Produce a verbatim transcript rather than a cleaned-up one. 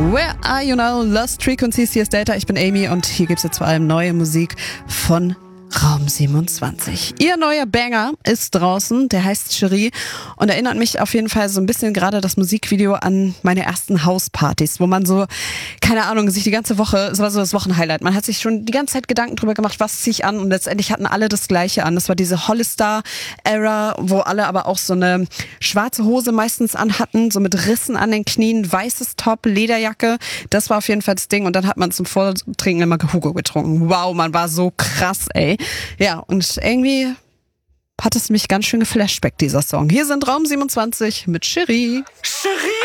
Where are you now? Lost Frequencies, hier ist Data, ich bin Amy und hier gibt's jetzt vor allem neue Musik von Raum siebenundzwanzig. Ihr neuer Banger ist draußen, der heißt Cherie und erinnert mich auf jeden Fall so ein bisschen gerade das Musikvideo an meine ersten Hauspartys, wo man so, keine Ahnung, sich die ganze Woche, es war so das Wochenhighlight, man hat sich schon die ganze Zeit Gedanken drüber gemacht, was ziehe ich an und letztendlich hatten alle das Gleiche an. Das war diese Hollister-Era, wo alle aber auch so eine schwarze Hose meistens anhatten, so mit Rissen an den Knien, weißes Top, Lederjacke, das war auf jeden Fall das Ding und dann hat man zum Vortrinken immer Hugo getrunken. Wow, man war so krass, ey. Ja, und irgendwie hat es mich ganz schön geflashbackt, dieser Song. Hier sind Raum siebenundzwanzig mit Cherie. Cherie!